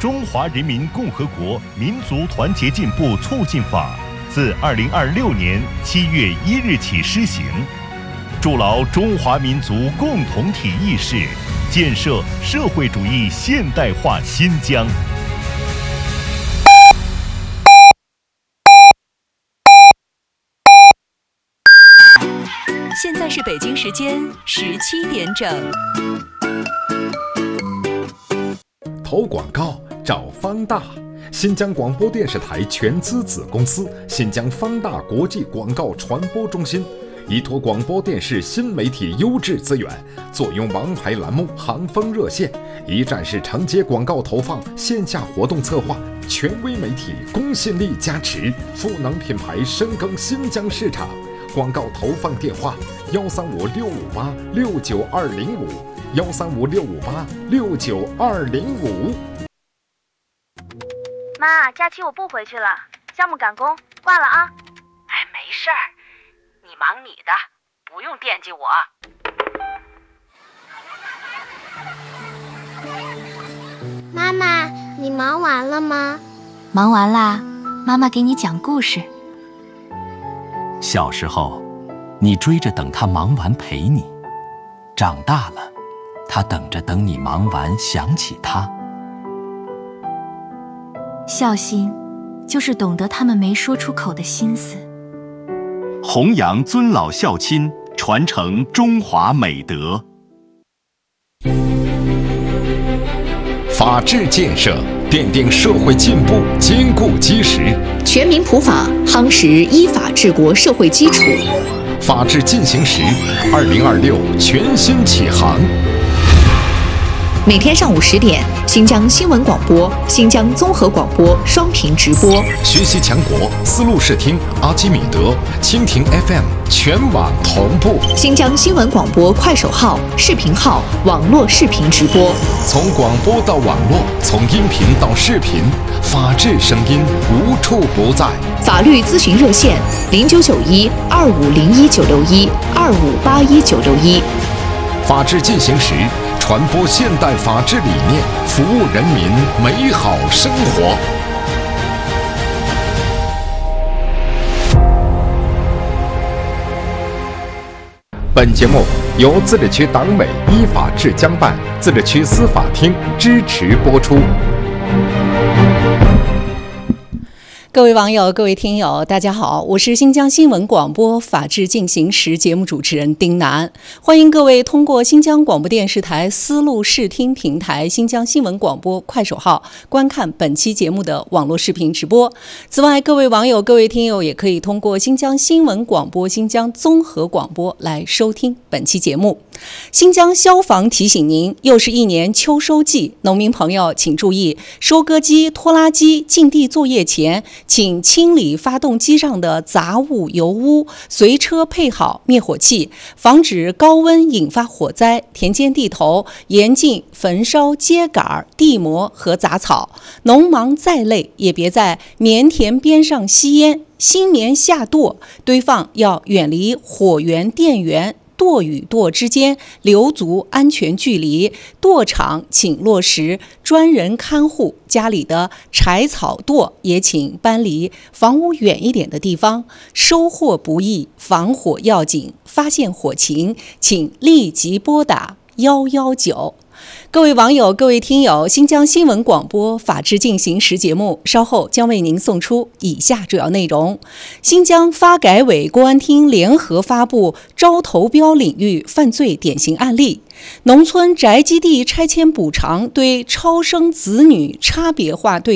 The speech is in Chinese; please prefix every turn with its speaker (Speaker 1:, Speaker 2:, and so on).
Speaker 1: 中华人民共和国民族团结进步促进法》自2026年7月1日起施行，筑牢中华民族共同体意识，建设社会主义现代化新疆。
Speaker 2: 现在是北京时间17点整。
Speaker 3: 投广告找方大，新疆广播电视台全资子公司新疆方大国际广告传播中心，依托广播电视新媒体优质资源，坐拥王牌栏目、行风热线，一站式承接广告投放、线下活动策划，权威媒体公信力加持，赋能品牌深耕新疆市场。广告投放电话：135-658-69205，135-658-69205。
Speaker 4: 妈，假期我不回去了，项目赶工，挂了啊。
Speaker 5: 哎，没事儿，你忙你的，不用惦记我。
Speaker 6: 妈妈，你忙完了吗？
Speaker 2: 忙完啦，妈妈给你讲故事。
Speaker 7: 小时候，你追着等他忙完陪你；长大了，他等着等你忙完想起他。
Speaker 2: 孝心，就是懂得他们没说出口的心思。
Speaker 1: 弘扬尊老孝亲，传承中华美德。
Speaker 3: 法治建设奠定社会进步坚固基石，
Speaker 8: 全民普法夯实依法治国社会基础。
Speaker 3: 法治进行时2026全新启航。
Speaker 8: 每天上午10点，新疆新闻广播、新疆综合广播双频直播。
Speaker 3: 学习强国丝路视听、阿基米德、蜻蜓 FM 全网同步。
Speaker 8: 新疆新闻广播快手号、视频号、网络视频直播。
Speaker 3: 从广播到网络，从音频到视频，法治声音无处不在。
Speaker 8: 法律咨询热线：0991-2501-961-2581-961。
Speaker 3: 法治进行时，传播现代法治理念，服务人民美好生活。本节目由自治区党委依法治疆办、自治区司法厅支持播出。
Speaker 9: 各位网友、各位听友，大家好，我是新疆新闻广播法治进行时节目主持人丁楠，欢迎各位通过新疆广播电视台丝路视听平台、新疆新闻广播快手号观看本期节目的网络视频直播。此外，各位网友、各位听友也可以通过新疆新闻广播、新疆综合广播来收听本期节目。新疆消防提醒您，又是一年秋收季，农民朋友请注意，收割机、拖拉机进地作业前，请清理发动机上的杂物油污，随车配好灭火器，防止高温引发火灾。田间地头严禁焚烧秸秆、地膜和杂草。农忙再累，也别在棉田边上吸烟。新棉下垛堆放要远离火源、电源。垛与垛之间留足安全距离，垛场请落实专人看护，家里的柴草垛也请搬离房屋远一点的地方。收获不易，防火要紧，发现火情请立即拨打119。各位网友、各位听友，新疆新闻广播法治进行时节目稍后将为您送出以下主要内容：新疆发改委、公安厅联合发布招投标领域犯罪典型案例；农村宅基地拆迁补偿对超生子女差别化对